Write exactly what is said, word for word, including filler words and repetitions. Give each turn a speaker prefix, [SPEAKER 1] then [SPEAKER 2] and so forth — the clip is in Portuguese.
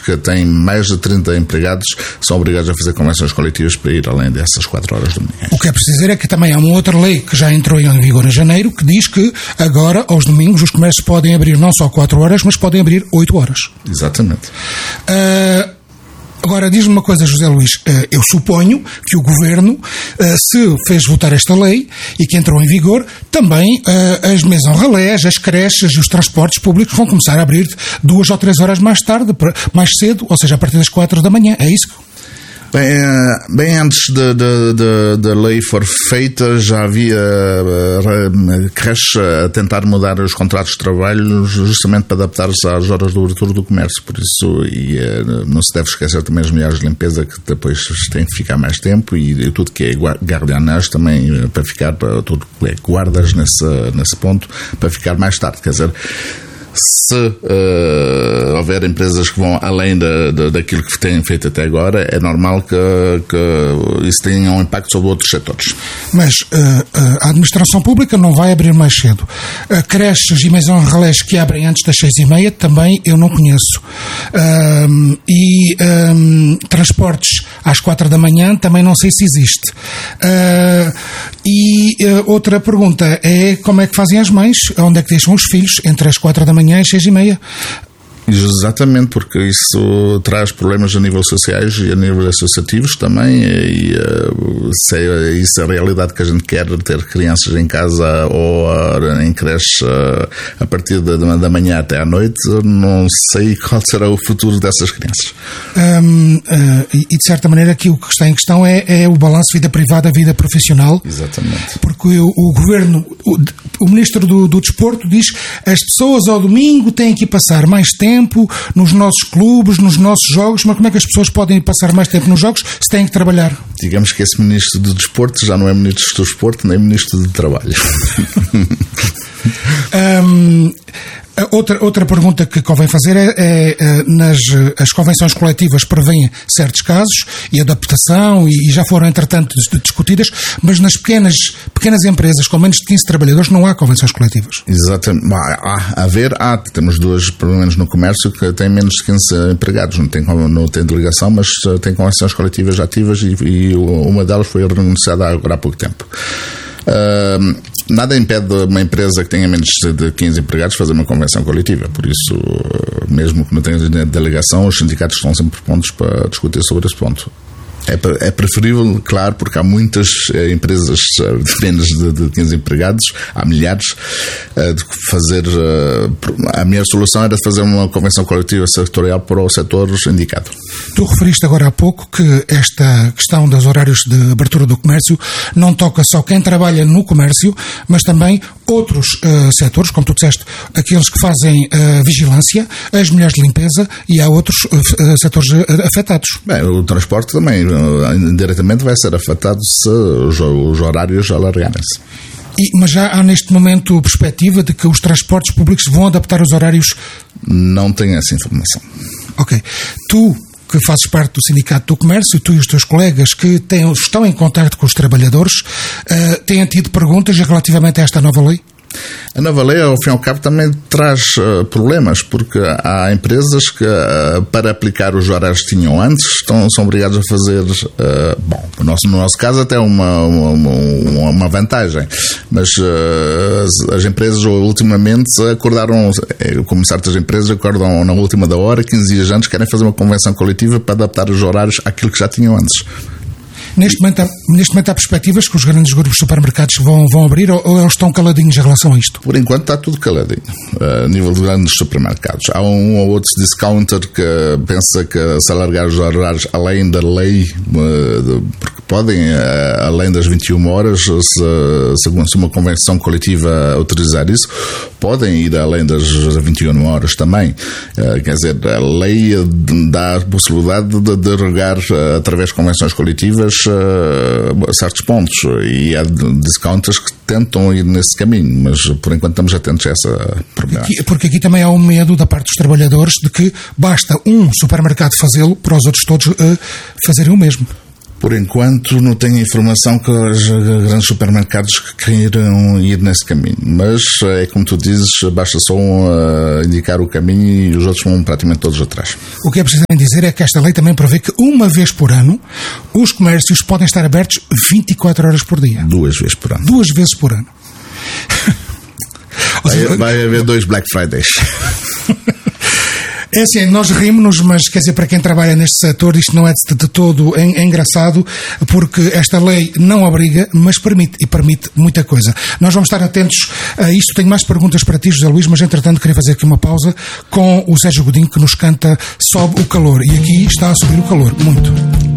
[SPEAKER 1] que têm mais de trinta empregados são obrigados a fazer convenções coletivas para ir além dessas quatro horas da manhã.
[SPEAKER 2] O que é preciso dizer é que também há uma outra lei que já entrou em vigor em janeiro, que diz que agora, aos domingos, os comércios podem abrir não só quatro horas, mas podem abrir oito horas.
[SPEAKER 1] Exatamente.
[SPEAKER 2] Uh, Agora, diz-me uma coisa, José Luís, eu suponho que o Governo, se fez votar esta lei e que entrou em vigor, também as maisons relais, as creches e os transportes públicos vão começar a abrir duas ou três horas mais tarde, mais cedo, ou seja, a partir das quatro da manhã, é isso?
[SPEAKER 1] Bem, bem antes da lei for feita, já havia uh, creches a tentar mudar os contratos de trabalho justamente para adaptar-se às horas de abertura do comércio. Por isso, e, uh, não se deve esquecer também as mulheres de limpeza, que depois têm que ficar mais tempo, e, e tudo que é guardianage também uh, para ficar, para tudo que é guardas nesse, nesse ponto, para ficar mais tarde. Quer dizer, se uh, houver empresas que vão além da, da, daquilo que têm feito até agora, é normal que, que isso tenha um impacto sobre outros setores.
[SPEAKER 2] Mas uh, a administração pública não vai abrir mais cedo. Uh, creches e maisons relais que abrem antes das seis e meia também eu não conheço. Uh, e uh, transportes às quatro da manhã também não sei se existe. Uh, e uh, outra pergunta é como é que fazem as mães? Onde é que deixam os filhos entre as quatro da manhã às seis e meia?
[SPEAKER 1] Exatamente, porque isso traz problemas a nível sociais e a nível associativos também, e uh, se é isso a realidade que a gente quer, ter crianças em casa ou uh, em creche uh, a partir da, da manhã até à noite, não sei qual será o futuro dessas crianças.
[SPEAKER 2] Um, uh, e de certa maneira aqui o que está em questão é, é o balanço vida privada, vida profissional.
[SPEAKER 1] Exatamente.
[SPEAKER 2] Porque o, o governo, o, o ministro do, do Desporto diz que as pessoas ao domingo têm que passar mais tempo nos nossos clubes, nos nossos jogos, mas como é que as pessoas podem passar mais tempo nos jogos se têm que trabalhar?
[SPEAKER 1] Digamos que esse ministro do Desporto já não é ministro do Desporto nem ministro do Trabalho.
[SPEAKER 2] um, Outra, outra pergunta que convém fazer é, é, é nas, as convenções coletivas prevêem certos casos e adaptação e, e já foram entretanto discutidas, mas nas pequenas, pequenas empresas com menos de quinze trabalhadores não há convenções coletivas.
[SPEAKER 1] Exatamente. Há, há, haver, há. Temos duas, pelo menos no comércio, que têm menos de quinze empregados. Não tem, não tem delegação, mas tem convenções coletivas ativas e, e uma delas foi renegociada agora há pouco tempo. Uh, nada impede uma empresa que tenha menos de quinze empregados fazer uma convenção coletiva. Por isso, mesmo que não tenha delegação, os sindicatos estão sempre prontos para discutir sobre esse ponto. É preferível, claro, porque há muitas empresas de menos de quinze empregados, há milhares, de fazer. A minha solução era fazer uma convenção coletiva setorial para o setor indicado.
[SPEAKER 2] Tu referiste agora há pouco que esta questão dos horários de abertura do comércio não toca só quem trabalha no comércio, mas também outros uh, setores, como tu disseste, aqueles que fazem uh, vigilância, as mulheres de limpeza, e há outros uh, setores uh, afetados.
[SPEAKER 1] Bem, o transporte também indiretamente vai ser afetado se os, os horários alargarem-se.
[SPEAKER 2] E, mas já há neste momento perspectiva de que os transportes públicos vão adaptar os horários?
[SPEAKER 1] Não tenho essa informação.
[SPEAKER 2] Ok. Tu, que fazes parte do Sindicato do Comércio, tu e os teus colegas que têm, estão em contacto com os trabalhadores, uh, têm tido perguntas relativamente a esta nova lei?
[SPEAKER 1] A nova lei, ao fim e ao cabo, também traz uh, problemas, porque há empresas que, uh, para aplicar os horários que tinham antes, estão, são obrigados a fazer, uh, bom, no nosso, no nosso caso até uma, uma, uma vantagem, mas uh, as, as empresas ultimamente acordaram, como certas empresas acordam na última da hora, quinze dias antes, querem fazer uma convenção coletiva para adaptar os horários àquilo que já tinham antes.
[SPEAKER 2] Neste momento, há, neste momento há perspectivas que os grandes grupos de supermercados vão, vão abrir, ou, ou eles estão caladinhos em relação a isto?
[SPEAKER 1] Por enquanto está tudo caladinho, a nível de grandes supermercados. Há um ou outro discounter que pensa que se alargar os horários além da lei, porque podem, além das vinte e uma horas, se, se uma convenção coletiva autorizar isso, podem ir além das vinte e uma horas também. Quer dizer, a lei dá a possibilidade de derrogar através de convenções coletivas a certos pontos, e há discounters que tentam ir nesse caminho, mas por enquanto estamos atentos a essa problema.
[SPEAKER 2] Porque aqui também há um medo da parte dos trabalhadores de que basta um supermercado fazê-lo para os outros todos uh, fazerem o mesmo.
[SPEAKER 1] Por enquanto não tenho informação que os grandes supermercados queiram ir nesse caminho, mas é como tu dizes, basta só uh, indicar o caminho e os outros vão praticamente todos atrás.
[SPEAKER 2] O que é preciso também dizer é que esta lei também prevê que uma vez por ano os comércios podem estar abertos vinte e quatro horas por dia.
[SPEAKER 1] Duas vezes por ano.
[SPEAKER 2] Duas vezes por ano.
[SPEAKER 1] Vai, vai haver dois Black Fridays.
[SPEAKER 2] É assim, nós rimos-nos, mas quer dizer, para quem trabalha neste setor, isto não é de, de todo é, é engraçado, porque esta lei não obriga, mas permite, e permite muita coisa. Nós vamos estar atentos a isto. Tenho mais perguntas para ti, José Luís, mas entretanto queria fazer aqui uma pausa com o Sérgio Godinho, que nos canta Sobe o Calor. E aqui está a subir o calor, muito.